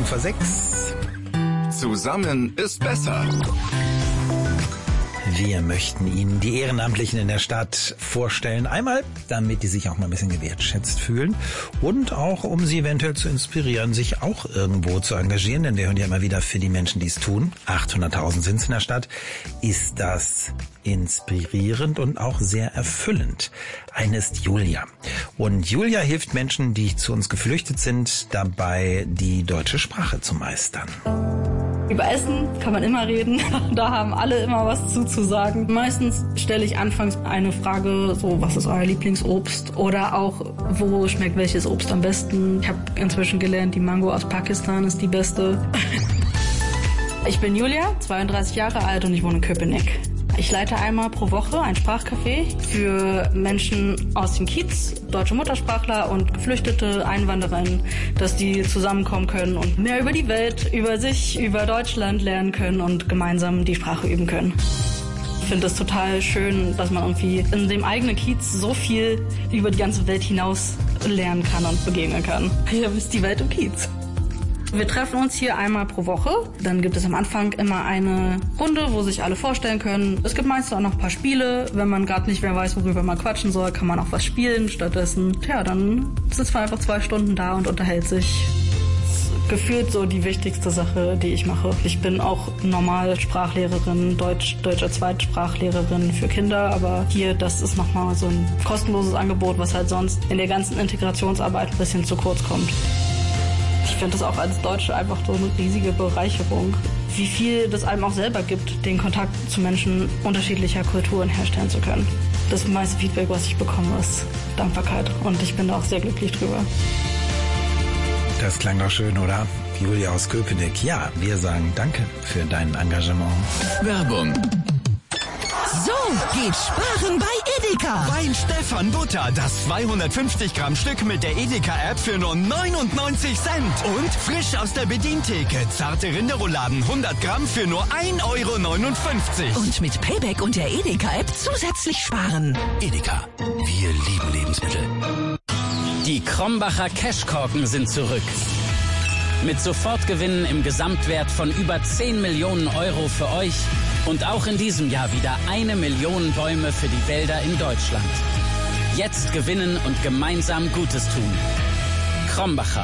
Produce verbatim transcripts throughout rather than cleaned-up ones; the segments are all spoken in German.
vor sechs. Zusammen ist besser. Wir möchten Ihnen die Ehrenamtlichen in der Stadt vorstellen. Einmal, damit die sich auch mal ein bisschen gewertschätzt fühlen und auch, um sie eventuell zu inspirieren, sich auch irgendwo zu engagieren. Denn wir hören ja immer wieder, für die Menschen, die es tun, achthunderttausend sind es in der Stadt, ist das inspirierend und auch sehr erfüllend. Eine ist Julia. Und Julia hilft Menschen, die zu uns geflüchtet sind, dabei die deutsche Sprache zu meistern. Über Essen kann man immer reden, da haben alle immer was zuzusagen. Meistens stelle ich anfangs eine Frage, so was ist euer Lieblingsobst oder auch wo schmeckt welches Obst am besten. Ich habe inzwischen gelernt, die Mango aus Pakistan ist die beste. Ich bin Julia, zweiunddreißig Jahre alt und ich wohne in Köpenick. Ich leite einmal pro Woche ein Sprachcafé für Menschen aus dem Kiez, deutsche Muttersprachler und geflüchtete Einwandererinnen, dass die zusammenkommen können und mehr über die Welt, über sich, über Deutschland lernen können und gemeinsam die Sprache üben können. Ich finde es total schön, dass man irgendwie in dem eigenen Kiez so viel über die ganze Welt hinaus lernen kann und begegnen kann. Hier ist die Welt im Kiez. Wir treffen uns hier einmal pro Woche. Dann gibt es am Anfang immer eine Runde, wo sich alle vorstellen können. Es gibt meistens auch noch ein paar Spiele. Wenn man gerade nicht mehr weiß, worüber man quatschen soll, kann man auch was spielen. Stattdessen, ja, dann sitzt man einfach zwei Stunden da und unterhält sich. Gefühlt so die wichtigste Sache, die ich mache. Ich bin auch normal Sprachlehrerin, Deutsch, deutscher Zweitsprachlehrerin für Kinder, aber hier, das ist nochmal so ein kostenloses Angebot, was halt sonst in der ganzen Integrationsarbeit ein bisschen zu kurz kommt. Ich finde das auch als Deutsche einfach so eine riesige Bereicherung, wie viel das einem auch selber gibt, den Kontakt zu Menschen unterschiedlicher Kulturen herstellen zu können. Das meiste Feedback, was ich bekomme, ist Dankbarkeit und ich bin da auch sehr glücklich drüber. Das klang doch schön, oder? Julia aus Köpenick. Ja, wir sagen danke für dein Engagement. Werbung. So geht Sparen bei Edeka. Wein Stefan Butter, das zweihundertfünfzig Gramm Stück mit der Edeka-App für nur neunundneunzig Cent. Und frisch aus der Bedientheke, zarte Rinderrouladen hundert Gramm für nur ein Euro neunundfünfzig. Und mit Payback und der Edeka-App zusätzlich sparen. Edeka, wir lieben Lebensmittel. Die Krombacher Cashkorken sind zurück. Mit Sofortgewinnen im Gesamtwert von über zehn Millionen Euro für euch. Und auch in diesem Jahr wieder eine Million Bäume für die Wälder in Deutschland. Jetzt gewinnen und gemeinsam Gutes tun. Krombacher.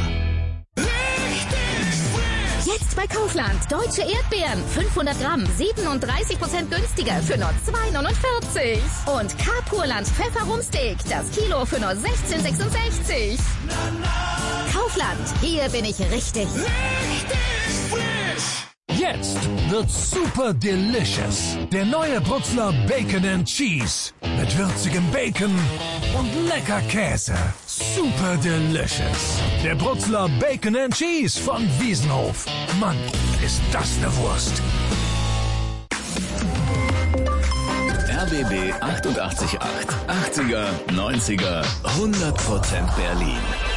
Jetzt bei Kaufland. Deutsche Erdbeeren. fünfhundert Gramm. siebenunddreißig Prozent günstiger für nur zwei neunundvierzig. Und K-Purland Pfefferumsteak. Das Kilo für nur sechzehn sechsundsechzig. Kaufland. Hier bin ich richtig. Richtig frisch. Jetzt wird super delicious. Der neue Brutzler Bacon and Cheese. Mit würzigem Bacon und lecker Käse. Super delicious. Der Brutzler Bacon and Cheese von Wiesenhof. Mann, ist das eine Wurst. R B B achtundachtzig Komma acht. achtziger, neunziger, hundert Prozent Berlin.